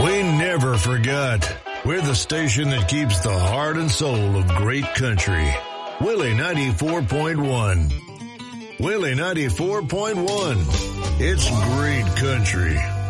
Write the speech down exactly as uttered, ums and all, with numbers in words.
We never forgot. We're the station that keeps the heart and soul of great country. Willie ninety-four point one. Willie ninety-four point one. It's great country.